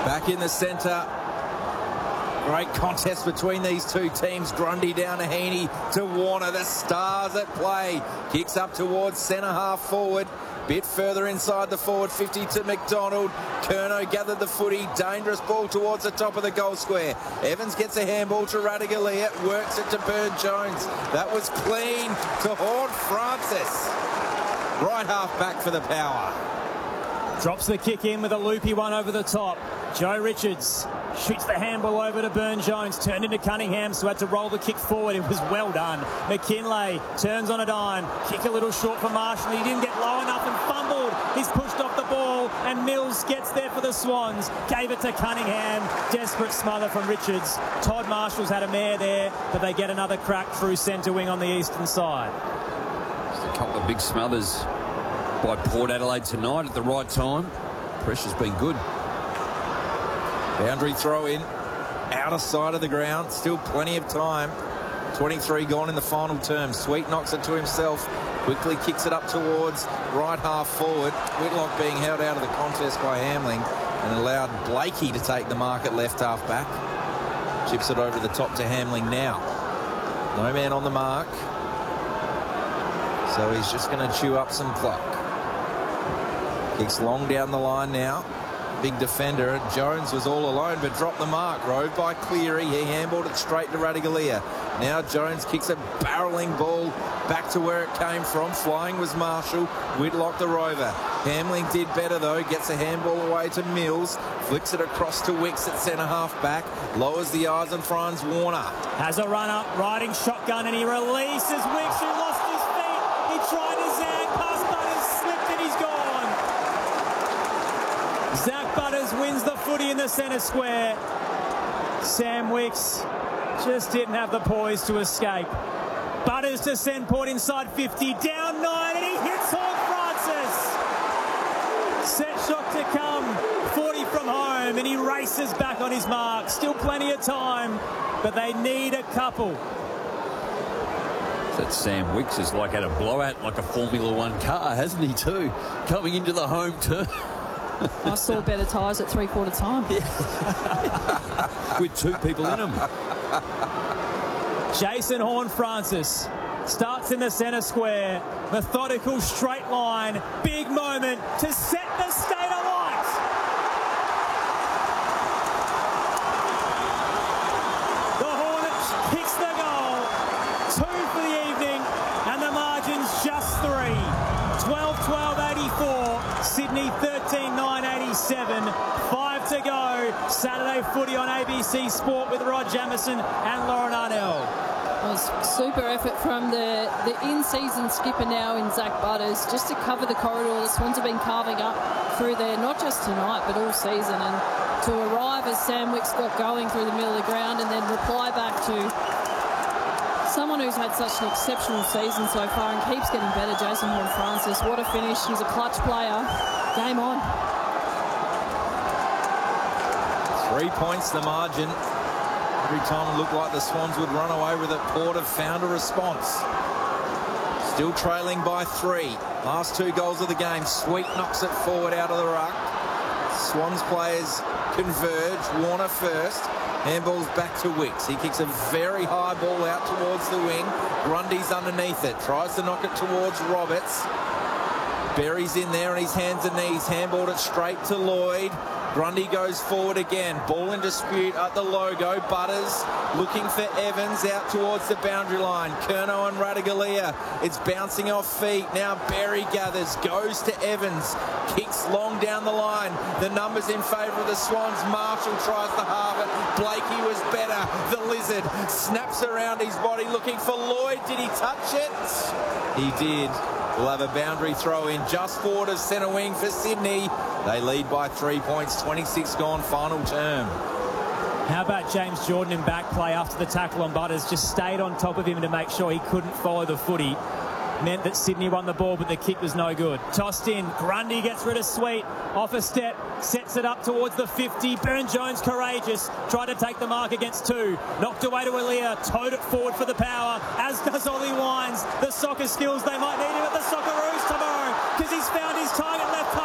Back in the centre. Great contest between these two teams. Grundy down to Heaney to Warner. The stars at play. Kicks up towards centre half forward. Bit further inside the forward 50 to McDonald. Curnow gathered the footy. Dangerous ball towards the top of the goal square. Evans gets a handball to Ratugolea. Works it to Burne-Jones. That was clean to Horne-Francis. Right half back for the Power. Drops the kick in with a loopy one over the top. Joe Richards shoots the handball over to Burne-Jones. Turned into Cunningham, so had to roll the kick forward. It was well done. McKinlay turns on a dime. Kick a little short for Marshall. He didn't get low enough and fumbled. He's pushed off the ball, and Mills gets there for the Swans. Gave it to Cunningham. Desperate smother from Richards. Todd Marshall's had a mare there, but they get another crack through centre wing on the eastern side. Just a couple of big smothers by Port Adelaide tonight at the right time. Pressure's been good. Boundary throw in, outer side of the ground, still plenty of time. 23 gone in the final term. Sweet knocks it to himself, quickly kicks it up towards right half forward. Whitlock being held out of the contest by Hamling and allowed Blakey to take the mark at left half back. Chips it over the top to Hamling now. No man on the mark, so he's just going to chew up some clock. Kicks long down the line now. Big defender. Jones was all alone but dropped the mark. Rode by Cleary. He handballed it straight to Ratugolea. Now Jones kicks a barrelling ball back to where it came from. Flying was Marshall. Whitlock the rover. Hamling did better though. Gets a handball away to Mills. Flicks it across to Wicks at centre half back. Lowers the eyes and finds Warner. Has a run up, riding shotgun, and he releases Wicks, who lost his feet. He tried to zag past Butters, slipped, and he's gone. Zach Butters wins the footy in the centre square. Sam Wicks just didn't have the poise to escape. Butters to send Port inside 50, down 9, and he hits Horne-Francis. Set shot to come, 40 from home, and he races back on his mark. Still plenty of time, but they need a couple. That Sam Wicks has like had a blowout like a Formula One car, hasn't he too? Coming into the home turn. I saw better tyres at three-quarter time. Yeah. With two people in them. Jason Horne-Francis starts in the centre square. Methodical straight line. Big moment to set the state alight. The Hornets kicks the goal. 2 for the evening, and the margin's just 3. 12-12-84. Sydney 13-9-87. 5 to go. Saturday footy on ABC Sport with Rod Jamieson and Lauren Arnell. It was super effort from the in-season skipper now in Zach Butters, just to cover the corridor the Swans have been carving up through there, not just tonight but all season, and to arrive as Sam Wicks got going through the middle of the ground and then reply back to someone who's had such an exceptional season so far and keeps getting better, Jason Horne-Francis. What a finish. He's a clutch player. Game on. 3 points the margin. Every time it looked like the Swans would run away with it, Port have found a response. Still trailing by 3. Last 2 goals of the game. Sweet knocks it forward out of the ruck. Swans players converge. Warner first. Handball's back to Wicks. He kicks a very high ball out towards the wing. Grundy's underneath it. Tries to knock it towards Roberts. Berry's in there on his hands and knees. Handballed it straight to Lloyd. Grundy goes forward again. Ball in dispute at the logo. Butters looking for Evans out towards the boundary line. Curnow and Ratugolea. It's bouncing off feet. Now Berry gathers. Goes to Evans. Kicks long down the line. The numbers in favour of the Swans. Marshall tries to halve it. Blakey was better. The Lizard snaps around his body looking for Lloyd. Did he touch it? He did. We'll have a boundary throw in just forward of centre wing for Sydney. They lead by 3 points, 26 gone, final term. How about James Jordan in back play after the tackle on Butters? Just stayed on top of him to make sure he couldn't follow the footy. Meant that Sydney won the ball, but the kick was no good. Tossed in. Grundy gets rid of Sweet. Off a step. Sets it up towards the 50. Burne-Jones courageous. Tried to take the mark against 2. Knocked away to Aaliyah. Towed it forward for the Power, as does Ollie Wines. The soccer skills, they might need him at the Socceroos tomorrow, because he's found his target left